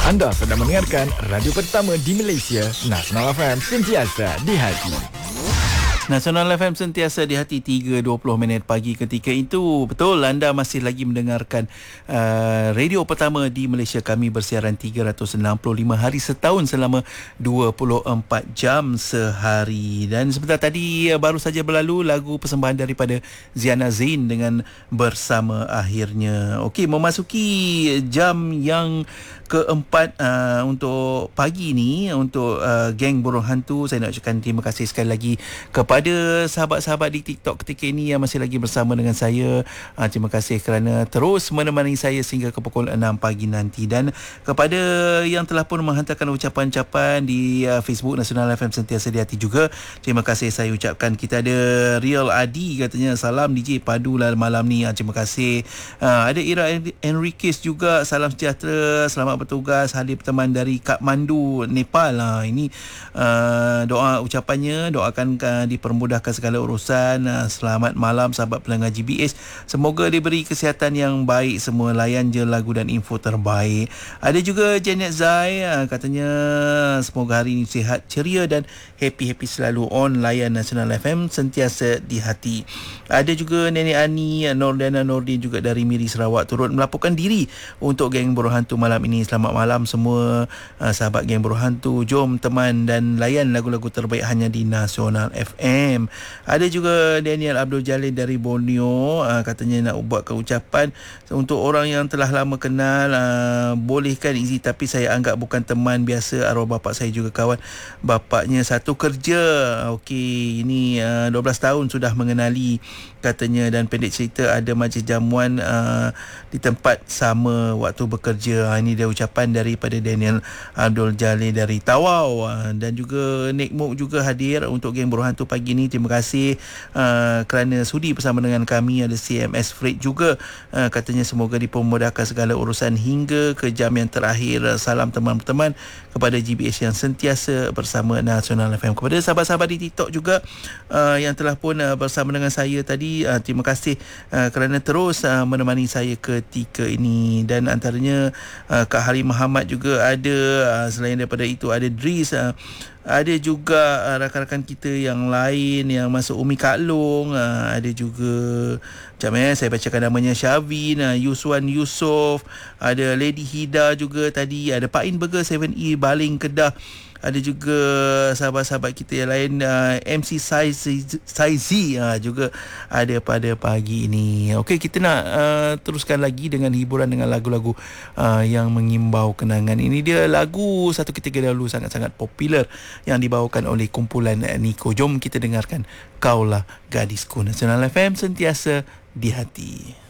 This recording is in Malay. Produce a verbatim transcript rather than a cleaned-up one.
Anda sedang mendengarkan radio pertama di Malaysia, Nasional F M, sentiasa di hati. Nasional F M sentiasa di hati. Tiga dua puluh minit pagi ketika itu. Betul, anda masih lagi mendengarkan uh, radio pertama di Malaysia. Kami bersiaran tiga ratus enam puluh lima hari setahun selama dua puluh empat jam sehari. Dan sebentar tadi uh, baru saja berlalu lagu persembahan daripada Ziana Zain dengan Bersama Akhirnya. Okey, memasuki jam yang keempat uh, untuk pagi ni, untuk uh, geng burung hantu. Saya nak ucapkan terima kasih sekali lagi kepada sahabat-sahabat di TikTok ketika ini yang masih lagi bersama dengan saya. Uh, terima kasih kerana terus menemani saya sehingga ke pukul enam pagi nanti. Dan kepada yang telah pun menghantarkan ucapan-ucapan di uh, Facebook Nasional F M Sentiasa di Hati juga, terima kasih saya ucapkan. Kita ada Real Adi katanya, salam D J padu lah malam ni. Uh, terima kasih. Uh, ada Ira Enriquez juga, salam sejahtera, selamat bertugas, hadir berteman dari Kathmandu, Nepal. Ha, ini uh, doa ucapannya, doakan uh, dipermudahkan segala urusan. Uh, selamat malam sahabat pelanggan G B S, semoga diberi kesihatan yang baik semua, layan je lagu dan info terbaik. Ada juga Janet Zai, uh, katanya semoga hari ini sihat, ceria dan happy-happy selalu on layan Nasional F M sentiasa di hati. Ada juga Nenek Ani, Nordana Nordin juga dari Miri Sarawak turut melaporkan diri untuk geng burung hantu malam ini. Selamat malam semua uh, sahabat geng burung hantu. Jom teman dan layan lagu-lagu terbaik hanya di Nasional F M. Ada juga Daniel Abdul Jalil dari Borneo, uh, katanya nak buatkan ucapan untuk orang yang telah lama kenal. Uh, bolehkan easy, tapi saya anggap bukan teman biasa. Arwah bapak saya juga kawan bapaknya satu kerja. Okey, ini uh, dua belas tahun sudah mengenali katanya, dan pendek cerita ada majlis jamuan uh, di tempat sama waktu bekerja. Ha, ini dia ucapan daripada Daniel Abdul Jalil dari Tawau. Uh, dan juga Nick Mok juga hadir untuk geng burung hantu pagi ni. Terima kasih uh, kerana sudi bersama dengan kami. Ada C M S Freight juga, uh, katanya semoga dipermudahkan segala urusan hingga ke jam yang terakhir. Salam teman-teman kepada G B S yang sentiasa bersama Nasional F M. Kepada sahabat-sahabat di TikTok juga uh, yang telah pun uh, bersama dengan saya tadi, uh, terima kasih uh, kerana terus uh, menemani saya ketika ini. Dan antaranya uh, Kak Hari Muhammad juga ada. Uh, selain daripada itu ada Dris, uh, ada juga uh, rakan-rakan kita yang lain yang masuk, Umi Kak Long, uh, ada juga, macam eh saya bacakan namanya, Syavin, uh, Yuswan Yusof, ada Lady Hida juga tadi, ada Pak In Burger tujuh E Baling Kedah. Ada juga sahabat-sahabat kita yang lain, uh, M C Saizi uh, juga ada pada pagi ini. Okey, kita nak uh, teruskan lagi dengan hiburan dengan lagu-lagu uh, yang mengimbau kenangan. Ini dia lagu satu ketika dahulu sangat-sangat popular yang dibawakan oleh kumpulan Niko. Jom kita dengarkan Kaulah Gadisku. Nasional F M sentiasa di hati.